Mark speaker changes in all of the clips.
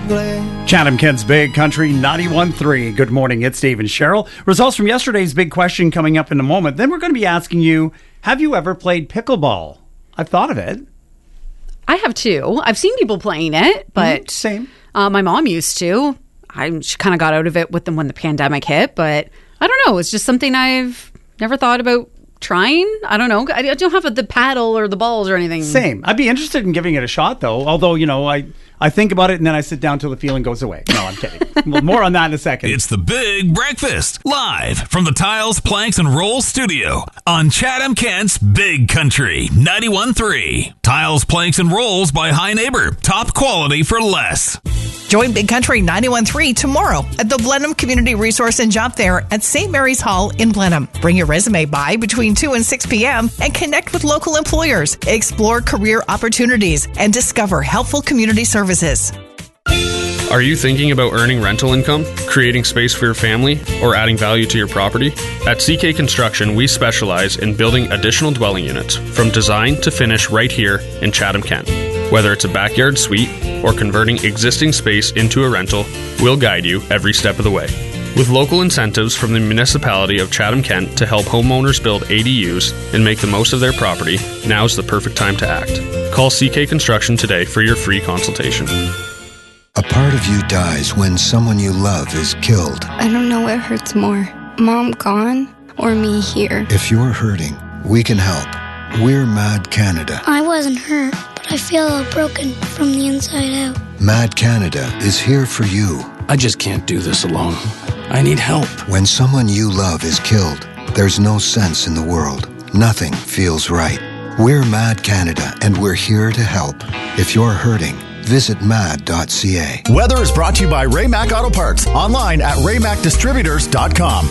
Speaker 1: ugly.
Speaker 2: Chatham-Kent's Big Country 91.3. Good morning, it's Dave and Cheryl. Results from yesterday's big question coming up in a moment. Then we're going to be asking you, have you ever played pickleball? I've thought of it.
Speaker 3: I have too. I've seen people playing it, but
Speaker 2: Same.
Speaker 3: My mom used to. She kind of got out of it with them when the pandemic hit, but I don't know. It's just something I've never thought about trying. I don't know. I don't have the paddle or the balls or anything.
Speaker 2: Same. I'd be interested in giving it a shot, though. Although, I think about it and then I sit down till the feeling goes away. No, I'm kidding. Well, more on that in a second.
Speaker 4: It's the Big Breakfast, live from the Tiles, Planks, and Rolls studio on Chatham-Kent's Big Country 91.3. Tiles, Planks, and Rolls by High Neighbor. Top quality for less.
Speaker 5: Join Big Country 91.3 tomorrow at the Blenheim Community Resource and Job Fair at St. Mary's Hall in Blenheim. Bring your resume by between 2 and 6 p.m. and connect with local employers, explore career opportunities, and discover helpful community services.
Speaker 6: Are you thinking about earning rental income, creating space for your family, or adding value to your property? At CK Construction, we specialize in building additional dwelling units from design to finish right here in Chatham-Kent. Whether it's a backyard suite or converting existing space into a rental, we'll guide you every step of the way. With local incentives from the municipality of Chatham-Kent to help homeowners build ADUs and make the most of their property, now's the perfect time to act. Call CK Construction today for your free consultation.
Speaker 7: A part of you dies when someone you love is killed.
Speaker 8: I don't know what hurts more, Mom gone or me here.
Speaker 7: If you're hurting, we can help. We're Mad Canada.
Speaker 9: I wasn't hurt, but I feel all broken from the inside out.
Speaker 7: Mad Canada is here for you.
Speaker 10: I just can't do this alone. I need help.
Speaker 7: When someone you love is killed, there's no sense in the world. Nothing feels right. We're Mad Canada, and we're here to help. If you're hurting, visit mad.ca.
Speaker 11: Weather is brought to you by Ray-Mac Auto Parts. Online at raymacdistributors.com.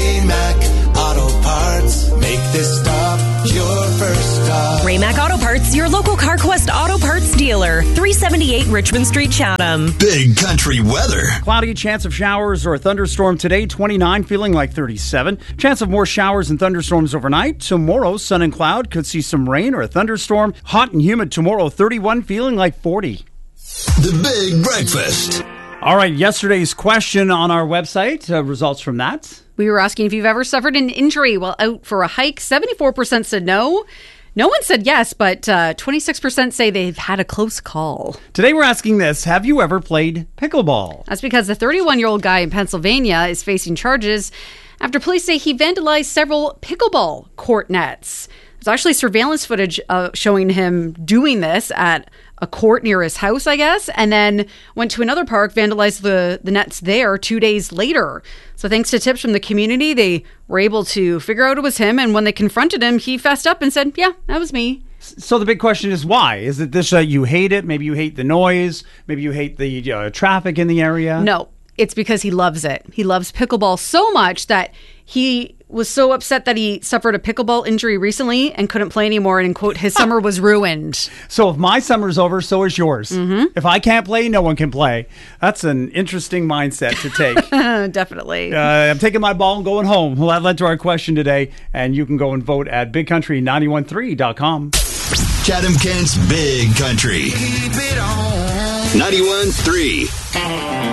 Speaker 1: Ray-Mac Auto Parts. Make this stop your first stop.
Speaker 12: Ray-Mac Auto Parts, your local CarQuest Auto Parts dealer. 378 Richmond Street, Chatham.
Speaker 4: Big Country weather.
Speaker 2: Cloudy, chance of showers or a thunderstorm today, 29, feeling like 37. Chance of more showers and thunderstorms overnight. Tomorrow, sun and cloud, could see some rain or a thunderstorm. Hot and humid tomorrow, 31, feeling like 40.
Speaker 4: The Big Breakfast.
Speaker 2: All right, yesterday's question on our website, results from that.
Speaker 3: We were asking if you've ever suffered an injury while out for a hike. 74% said no. No one said yes, but 26% say they've had a close call.
Speaker 2: Today we're asking this, have you ever played pickleball?
Speaker 3: That's because the 31-year-old guy in Pennsylvania is facing charges after police say he vandalized several pickleball court nets. There's actually surveillance footage showing him doing this at a court near his house, I guess, and then went to another park, vandalized the nets there 2 days later. So thanks to tips from the community, they were able to figure out it was him. And when they confronted him, he fessed up and said, yeah, that was me.
Speaker 2: So the big question is why? Is it this you hate it? Maybe you hate the noise? Maybe you hate the traffic in the area?
Speaker 3: No, it's because he loves it. He loves pickleball so much that he was so upset that he suffered a pickleball injury recently and couldn't play anymore. And, quote, his summer was ruined.
Speaker 2: So if my summer's over, so is yours.
Speaker 3: Mm-hmm.
Speaker 2: If I can't play, no one can play. That's an interesting mindset to take.
Speaker 3: Definitely.
Speaker 2: I'm taking my ball and going home. Well, that led to our question today. And you can go and vote at bigcountry913.com.
Speaker 4: Chatham-Kent's Big Country 91.3.